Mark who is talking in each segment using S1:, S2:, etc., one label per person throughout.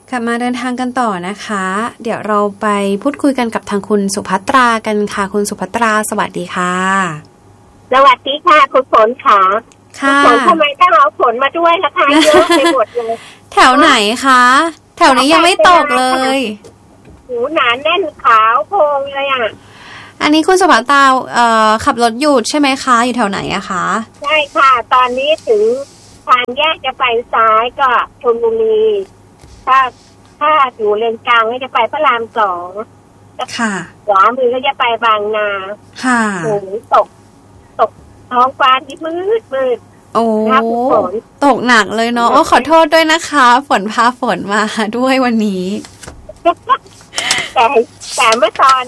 S1: กลับมาเดินทางกันต่อนะคะเดี๋ยวเราไปพูดคุยกันกับทางคุณสุภัตรากันค่ะคุณสุภัตราสวัสดีค่ะ
S2: สวัสดีค่ะคุณฝนค่ะคุณฝนทำไมต้องเอาฝนมาด้วยล่ะคะเยอะไปหมดเลย
S1: แถวไหนคะแถวนี้ยังไม่ตกเลย
S2: หูหนาแน่นขาวโพงเลยอ่ะ
S1: อันนี้คุณสุภัตราขับรถอยู่ใช่ไหมคะอยู่แถวไหนอะคะ
S2: ใช่ค่ะตอนนี้ถึงทางแยกจะไปซ้ายก็ชลบุรีถ้าอยู่เลนกลางก็จะไปพระราม2ค่ะขวามือก็จะไปบางนา
S1: ค่ะ
S2: โอ้ตกท้องฟ้าที่มืด
S1: โอ้ตกหนักเลยเนาะขอโทษด้วยนะคะฝนพาฝนมาด้วยวันนี้
S2: แต่เมื่อตอน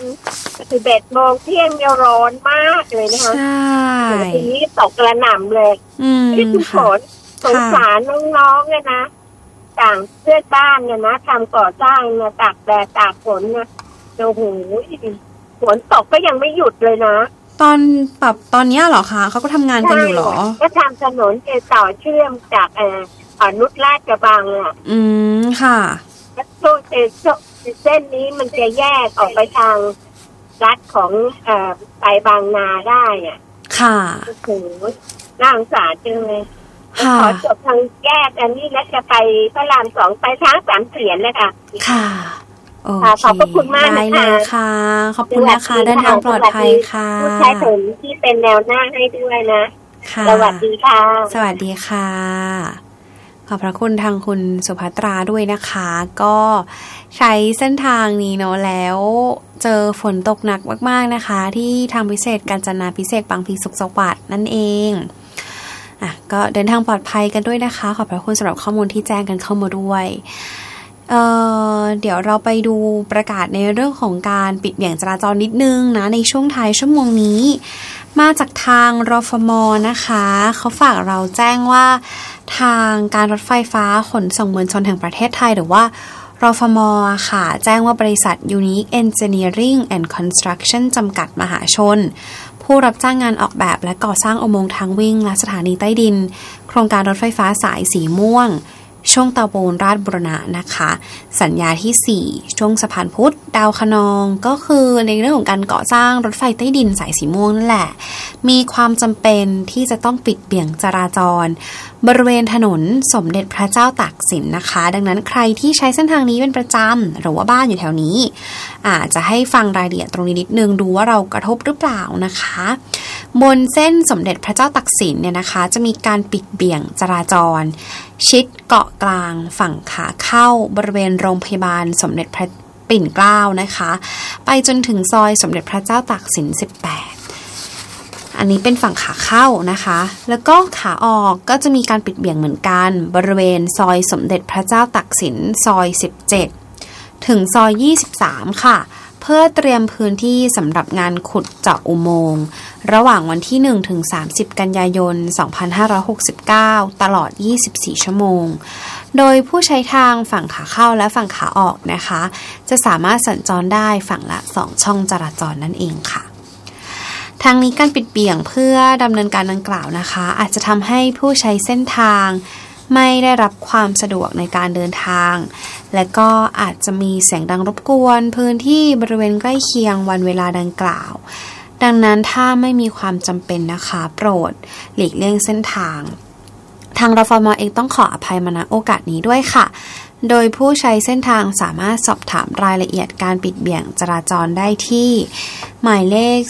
S2: 11 โมงเที่ยงเนี่ยร้อนมากเลยนะคะ
S1: ใช่
S2: ทีนี้ตกกระหน่ำเลยที่คุณฝนสงสารน้องๆเนี่ยนะต่างเพื่อนบ้านเนี่ยนะทำก่อสร้างเนี่ยตากแดดตากฝนนะโอ้โหฝนตกก็ยังไม่หยุดเลยนะ
S1: ตอนนี้เหรอคะเขาก็ทำงานกันอยู่เหรอ
S2: ก็ทำถนนต่อเชื่อมจากนุชลาดกระบังอ่ะ
S1: ค่ะ
S2: เส้นนี้มันจะแยกออกไปทางรัฐของไปบางนาได้อ่ะ
S1: ค่ะ
S2: โอ้โหน่าสงสารจังเลยขอจบทางแยกอันนี้แล้วจะไปพระราม2ไปช้าง3 เสียนเลยค่ะ
S1: ค่ะ
S2: ขอบคุณมากนะคะ
S1: ค่ะขอบคุณนะคะเดินทางปลอดภัยค่ะ
S2: ผู้ใช้ถนนที่เป็นแนวหน้าให้ด้วยนะสวัสดีค่ะ
S1: สวัสดีค่ะขอบพระคุณทางคุณสุภัตราด้วยนะคะก็ใช้เส้นทางนี้เนาะแล้วเจอฝนตกหนักมากๆนะคะที่ทางพิเศษกาญจนาพิเศษบางพลีสุขสวัสดิ์นั่นเองก็เดินทางปลอดภัยกันด้วยนะคะขอบพระคุณสำหรับข้อมูลที่แจ้งกันเข้ามาด้วยเดี๋ยวเราไปดูประกาศในเรื่องของการปิดเบี่ยงจราจรนิดนึงนะในช่วงท้ายชั่วโมงนี้มาจากทางรฟม.นะคะเขาฝากเราแจ้งว่าทางการรถไฟฟ้าขนส่งมวลชนแห่งประเทศไทยหรือว่ารฟม.ค่ะแจ้งว่าบริษัท Unique Engineering and Construction จำกัดมหาชนผู้รับจ้างงานออกแบบและก่อสร้างอุโมงค์ทางวิ่งและสถานีใต้ดินโครงการรถไฟฟ้าสายสีม่วงช่วงเตาปูนราชบุรณะนะคะสัญญาที่4ช่วงสะพานพุทธดาวคะนองก็คือในเรื่องของการก่อสร้างรถไฟใต้ดินสายสีม่วงนั่นแหละมีความจำเป็นที่จะต้องปิดเบี่ยงจราจรบริเวณถนนสมเด็จพระเจ้าตากสินนะคะดังนั้นใครที่ใช้เส้นทางนี้เป็นประจำหรือว่าบ้านอยู่แถวนี้อาจจะให้ฟังรายละเอียดตรงนี้นิดนึงดูว่าเรากระทบหรือเปล่านะคะบนเส้นสมเด็จพระเจ้าตากสินเนี่ยนะคะจะมีการปิดเบี่ยงจราจรชิดเกาะกลางฝั่งขาเข้าบริเวณโรงพยาบาลสมเด็จพระปิ่นเกล้านะคะไปจนถึงซอยสมเด็จพระเจ้าตากสิน18อันนี้เป็นฝั่งขาเข้านะคะแล้วก็ขาออกก็จะมีการปิดเบี่ยงเหมือนกันบริเวณซอยสมเด็จพระเจ้าตากสินซอย17ถึงซอย23ค่ะเพื่อเตรียมพื้นที่สำหรับงานขุดเจาะอุโมงค์ระหว่างวันที่1ถึง30กันยายน2569ตลอด24ชั่วโมงโดยผู้ใช้ทางฝั่งขาเข้าและฝั่งขาออกนะคะจะสามารถสัญจรได้ฝั่งละ2ช่องจราจรนั่นเองค่ะทางนี้การปิดเบี่ยงเพื่อดำเนินการดังกล่าวนะคะอาจจะทำให้ผู้ใช้เส้นทางไม่ได้รับความสะดวกในการเดินทางและก็อาจจะมีเสียงดังรบกวนพื้นที่บริเวณใกล้เคียงวันเวลาดังกล่าวดังนั้นถ้าไม่มีความจำเป็นนะคะโปรดหลีกเลี่ยงเส้นทางทางรฟม.เองต้องขออภัยมาณโอกาสนี้ด้วยค่ะโดยผู้ใช้เส้นทางสามารถสอบถามรายละเอียดการปิดเบี่ยงจราจรได้ที่หมายเลข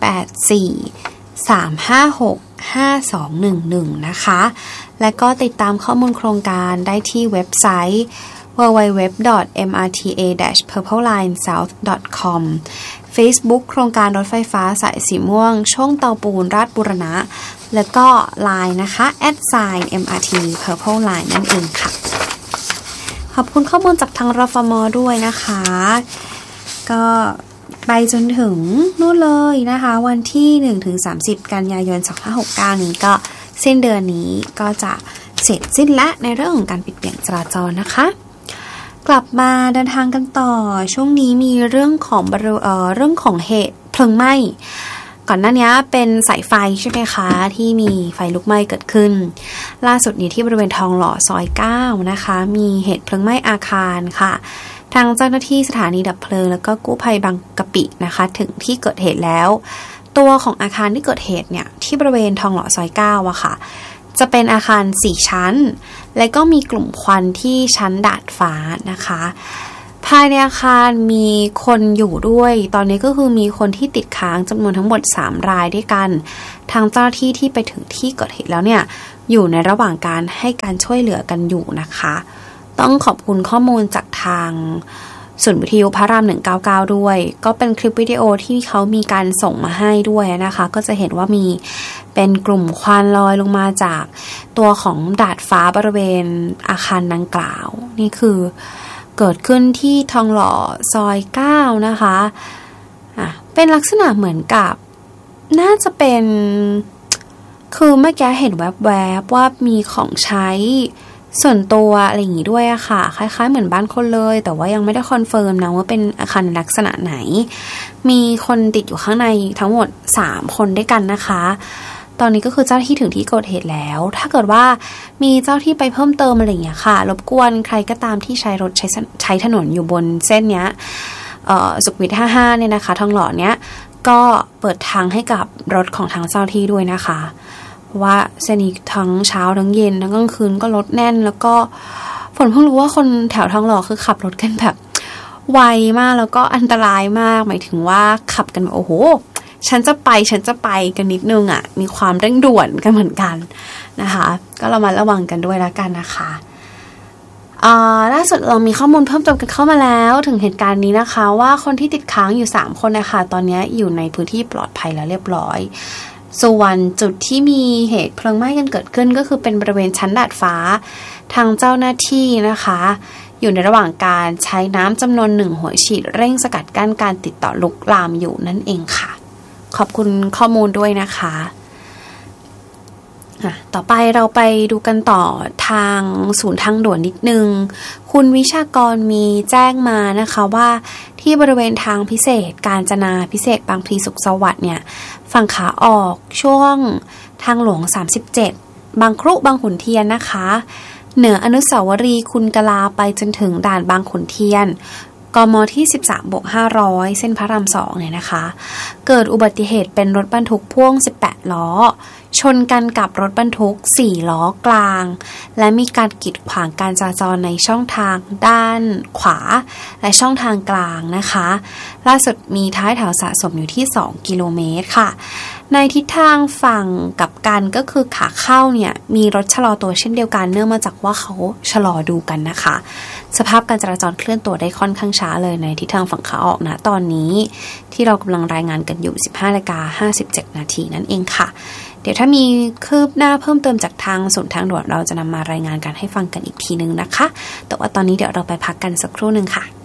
S1: 084-356-5211นะคะและก็ติดตามข้อมูลโครงการได้ที่เว็บไซต์ www.mrta-purplelinesouth.com Facebook โครงการรถไฟฟ้าสายสีม่วงช่วงเตาปูนราชบุรณะแล้วก็ LINE นะคะ @MRT Purple Line นั่นเองค่ะขอบคุณข้อมูลจากทางรฟม.ด้วยนะคะก็ไปจนถึงนู่นเลยนะคะวันที่1ถึง30กันยายน2569นี้ก็สิ้นเดือนนี้ก็จะเสร็จสิ้นและในเรื่องของการปิดเบี่ยงจราจรนะคะกลับมาเดินทางกันต่อช่วงนี้มีเรื่องของเหตุเพลิงไหม้ก่อนหน้านี้เป็นสายไฟใช่ไหมคะที่มีไฟลุกไหม้เกิดขึ้นล่าสุดนี้ที่บริเวณทองหล่อซอย9นะคะมีเหตุเพลิงไหม้อาคารค่ะทางเจ้าหน้าที่สถานีดับเพลิงแล้วก็กู้ภัยบางกะปินะคะถึงที่เกิดเหตุแล้วตัวของอาคารที่เกิดเหตุเนี่ยที่บริเวณทองหล่อซอย9อะค่ะจะเป็นอาคาร4ชั้นและก็มีกลุ่มควันที่ชั้นดาดฟ้านะคะภายในอาคารมีคนอยู่ด้วยตอนนี้ก็คือมีคนที่ติดค้างจำนวนทั้งหมด3รายด้วยกันทางเจ้าหน้าที่ที่ไปถึงที่เกิดเหตุแล้วเนี่ยอยู่ในระหว่างการให้การช่วยเหลือกันอยู่นะคะต้องขอบคุณข้อมูลจากทางศูนย์วิทยุพระราม199ด้วยก็เป็นคลิปวิดีโอที่เขามีการส่งมาให้ด้วยนะคะก็จะเห็นว่ามีเป็นกลุ่มควันลอยลงมาจากตัวของดาดฟ้าบริเวณอาคารดังกล่าวนี่คือเกิดขึ้นที่ทองหล่อซอย9นะคะเป็นลักษณะเหมือนกับน่าจะเป็นคือเมื่อกี้เห็นแวบๆว่ามีของใช้ส่วนตัวอะไรอย่างงี้ด้วยอะค่ะคล้ายๆเหมือนบ้านคนเลยแต่ว่ายังไม่ได้คอนเฟิร์มนะว่าเป็นอาคารลักษณะไหนมีคนติดอยู่ข้างในทั้งหมด3คนด้วยกันนะคะตอนนี้ก็คือเจ้าที่ถึงที่เกิดเหตุแล้วถ้าเกิดว่ามีเจ้าที่ไปเพิ่มเติมอะไรอย่างเงี้ยค่ะรบกวนใครก็ตามที่ใช้รถใช้ถนนอยู่บนเส้นเนี้ยสุขุมวิท55เนี่ยนะคะทองหล่อเนี้ยก็เปิดทางให้กับรถของทางเจ้าที่ด้วยนะคะว่าเส้นนี้ทั้งเช้าทั้งเย็นทั้งกลางคืนก็รถแน่นแล้วก็ฝนเพิ่งรู้ว่าคนแถวทองหล่อคือขับรถกันแบบไวมากแล้วก็อันตรายมากหมายถึงว่าขับกันแบบโอ้โหฉันจะไปกันนิดนึงอ่ะมีความเร่งด่วนกันเหมือนกันนะคะก็เรามาระวังกันด้วยแล้วกันนะคะล่าสุดเรามีข้อมูลเพิ่มเติมกันเข้ามาแล้วถึงเหตุการณ์นี้นะคะว่าคนที่ติดค้างอยู่3คนนะคะตอนนี้อยู่ในพื้นที่ปลอดภัยแล้วเรียบร้อยส่วนจุดที่มีเหตุเพลิงไหม้กันเกิดขึ้นก็คือเป็นบริเวณชั้นดาดฟ้าทางเจ้าหน้าที่นะคะอยู่ในระหว่างการใช้น้ำจำนวน1หัวฉีดเร่งสกัดกั้นการติดต่อลุกลามอยู่นั่นเองค่ะขอบคุณข้อมูลด้วยนะคะต่อไปเราไปดูกันต่อทางศูนย์ทางด่วนนิดนึงคุณวิชากรมีแจ้งมานะคะว่าที่บริเวณทางพิเศษกาญจนาพิเศษบางพลีสุขสวัสดิ์เนี่ยฝั่งขาออกช่วงทางหลวง37บางครุบางขุนเทียนนะคะเหนืออนุสาวรีย์คุณกลาไปจนถึงด่านบางขุนเทียนกมที่13/500เส้นพระราม2เนี่ยนะคะเกิดอุบัติเหตุเป็นรถบรรทุกพ่วง18ล้อชนกันกับรถบรรทุก4ล้อกลางและมีการกีดขวางการจราจรในช่องทางด้านขวาและช่องทางกลางนะคะล่าสุดมีท้ายแถวสะสมอยู่ที่2กิโลเมตรค่ะในทิศทางฝั่งกลับกันก็คือขาเข้าเนี่ยมีรถชะลอตัวเช่นเดียวกันเนื่องมาจากว่าเขาชะลอดูกันนะคะสภาพการจราจรเคลื่อนตัวได้ค่อนข้างช้าเลยในทิศทางฝั่งขาออกนะตอนนี้ที่เรากำลังรายงานกันอยู่ 15:57 นาทีนั่นเองค่ะเดี๋ยวถ้ามีคืบหน้าเพิ่มเติมจากทางศูนย์ทางด่วนเราจะนำมารายงานกันให้ฟังกันอีกทีนึงนะคะแต่ว่าตอนนี้เดี๋ยวเราไปพักกันสักครู่นึงค่ะ